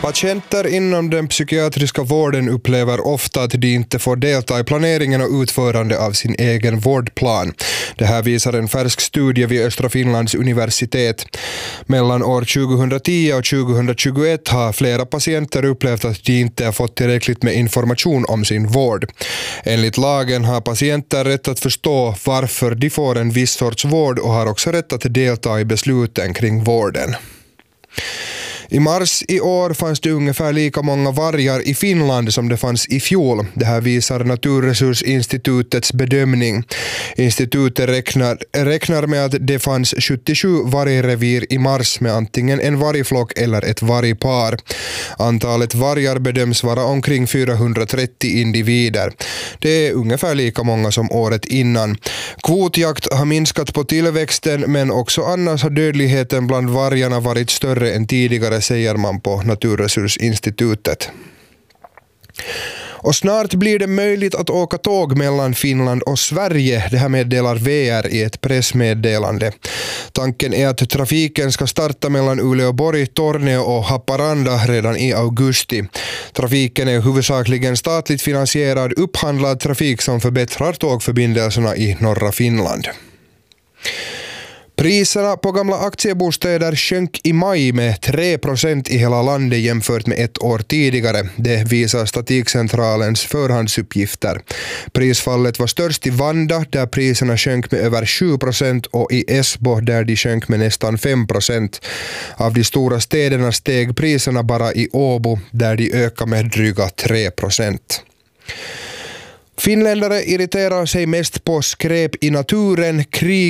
Patienter inom den psykiatriska vården upplever ofta att de inte får delta i planeringen och utförande av sin egen vårdplan. Det här visar en färsk studie vid Östra Finlands universitet. Mellan år 2010 och 2021 har flera patienter upplevt att de inte har fått tillräckligt med information om sin vård. Enligt lagen har patienter rätt att förstå varför de får en viss sorts vård och har också rätt att delta i besluten kring vården. I mars i år fanns det ungefär lika många vargar i Finland som det fanns i fjol. Det här visar Naturresursinstitutets bedömning. Institutet räknar med att det fanns 77 vargrevir i mars med antingen en vargflock eller ett vargpar. Antalet vargar bedöms vara omkring 430 individer. Det är ungefär lika många som året innan. Kvotjakt har minskat på tillväxten, men också annars har dödligheten bland vargarna varit större än tidigare, säger man på Naturresursinstitutet. Och snart blir det möjligt att åka tåg mellan Finland och Sverige. Det här meddelar VR i ett pressmeddelande. Tanken är att trafiken ska starta mellan Uleåborg, Torneo och Haparanda redan i augusti. Trafiken är huvudsakligen statligt finansierad upphandlad trafik som förbättrar tågförbindelserna i norra Finland. Priserna på gamla aktiebostäder sjönk i maj med 3% i hela landet jämfört med ett år tidigare. Det visar Statistikcentralens förhandsuppgifter. Prisfallet var störst i Vanda där priserna sjönk med över 7% och i Esbo där de sjönk med nästan 5%. Av de stora städerna steg priserna bara i Åbo där de ökade med dryga 3%. Finländare irriterar sig mest på skräp i naturen, krig